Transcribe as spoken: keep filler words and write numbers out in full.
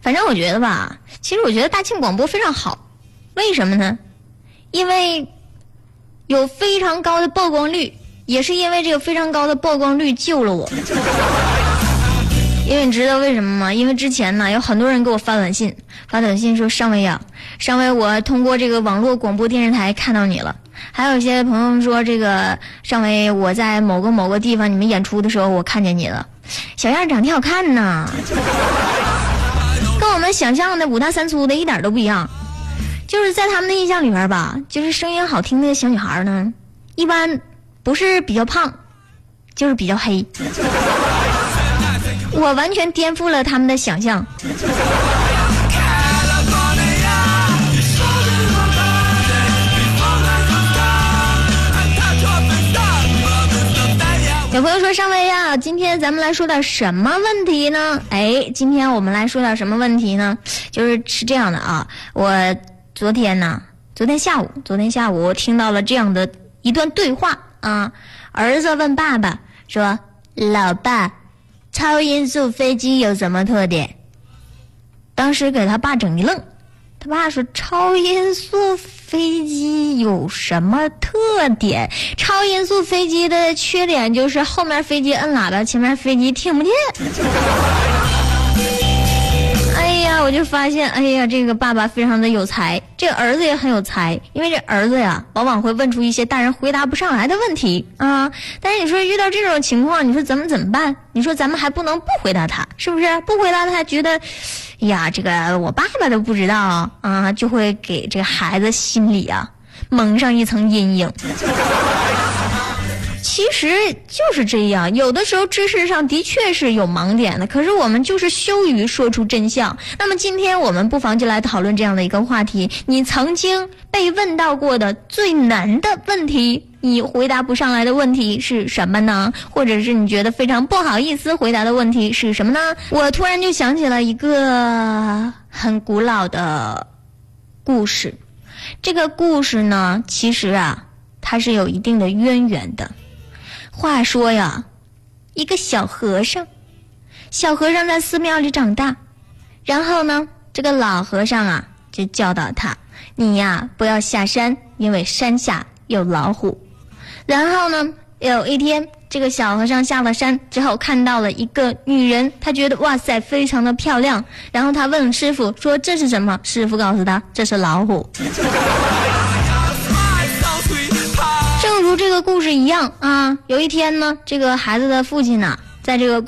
反正我觉得吧，其实我觉得大庆广播非常好，为什么呢？因为有非常高的曝光率，也是因为这个非常高的曝光率救了我。因为你知道为什么吗？因为之前呢有很多人给我发短信，发短信说上尉呀，上尉我通过这个网络广播电视台看到你了。还有一些朋友说这个上尉我在某个某个地方你们演出的时候我看见你了，小样长挺好看呢，跟我们想象的五大三粗的一点都不一样。就是在他们的印象里边吧，就是声音好听的小女孩呢，一般不是比较胖，就是比较黑。我完全颠覆了他们的想象。有朋友说上尉呀，今天咱们来说点什么问题呢？哎，今天我们来说点什么问题呢？就是是这样的啊，我昨天呢，昨天下午，昨天下午我听到了这样的一段对话啊，儿子问爸爸说：“老爸，超音速飞机有什么特点？”当时给他爸整一愣，他爸说：“超音速飞机有什么特点？超音速飞机的缺点就是后面飞机摁喇叭，前面飞机听不见。”哎呀，我就发现，哎呀，这个爸爸非常的有才，这个儿子也很有才，因为这儿子呀，往往会问出一些大人回答不上来的问题啊。但是你说遇到这种情况，你说咱们怎么办？你说咱们还不能不回答他，是不是？不回答他，觉得，哎呀，这个我爸爸都不知道啊，就会给这个孩子心里啊蒙上一层阴影。其实就是这样，有的时候知识上的确是有盲点的，可是我们就是羞于说出真相。那么今天我们不妨就来讨论这样的一个话题，你曾经被问到过的最难的问题，你回答不上来的问题是什么呢？或者是你觉得非常不好意思回答的问题是什么呢？我突然就想起了一个很古老的故事，这个故事呢，其实啊它是有一定的渊源的。话说呀，一个小和尚，小和尚在寺庙里长大，然后呢，这个老和尚啊就教导他，你呀不要下山，因为山下有老虎。然后呢，有一天这个小和尚下了山之后，看到了一个女人，他觉得哇塞非常的漂亮，然后他问师傅说这是什么？师傅告诉他这是老虎。正如这个故事一样啊，有一天呢，这个孩子的父亲呢，在这个